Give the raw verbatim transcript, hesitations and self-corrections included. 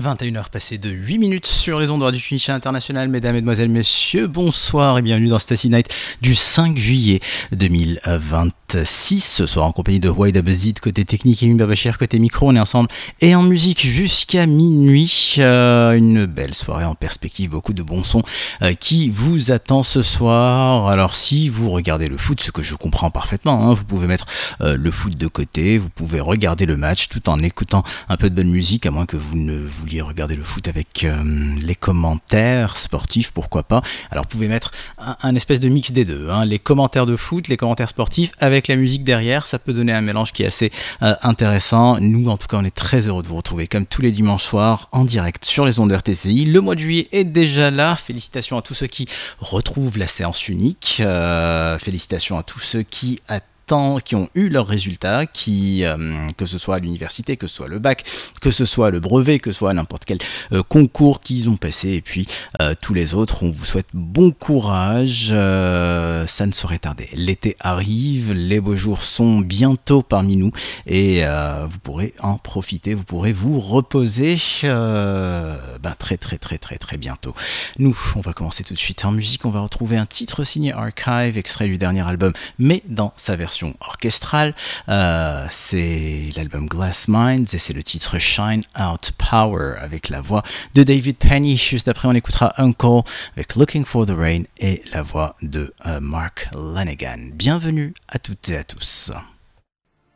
vingt et une heures passées de huit minutes sur les ondes du Tunisien International. Mesdames, Mesdemoiselles, Messieurs, bonsoir et bienvenue dans Stacy Night du cinq juillet deux mille vingt-six. Ce soir en compagnie de Wahid Abazid, côté technique, et Mimba Bachir, côté micro. On est ensemble et en musique jusqu'à minuit. Euh, une belle soirée en perspective, beaucoup de bons sons euh, qui vous attend ce soir. Alors si vous regardez le foot, ce que je comprends parfaitement, hein, vous pouvez mettre euh, le foot de côté, vous pouvez regarder le match tout en écoutant un peu de bonne musique, à moins que vous ne vouliez regarder le foot avec euh, les commentaires sportifs, pourquoi pas. Alors vous pouvez mettre un, un espèce de mix des deux, hein, les commentaires de foot, les commentaires sportifs avec la musique derrière, ça peut donner un mélange qui est assez euh, intéressant. Nous en tout cas on est très heureux de vous retrouver comme tous les dimanches soirs en direct sur les ondes R T C I. Le mois de juillet est déjà là, félicitations à tous ceux qui retrouvent la séance unique, euh, félicitations à tous ceux qui attendent qui ont eu leurs résultats, qui, euh, que ce soit à l'université, que ce soit le bac, que ce soit le brevet, que ce soit n'importe quel euh, concours qu'ils ont passé, et puis euh, tous les autres, on vous souhaite bon courage, euh, ça ne saurait tarder. L'été arrive, les beaux jours sont bientôt parmi nous, et euh, vous pourrez en profiter, vous pourrez vous reposer euh, ben, très très très très très bientôt. Nous, on va commencer tout de suite en musique, on va retrouver un titre signé Archive, extrait du dernier album, mais dans sa version orchestrale, euh, c'est l'album Glass Minds et c'est le titre Shine Out Power avec la voix de David Penny. Juste après on écoutera Uncle avec Looking for the Rain et la voix de euh, Mark Lanegan. Bienvenue à toutes et à tous.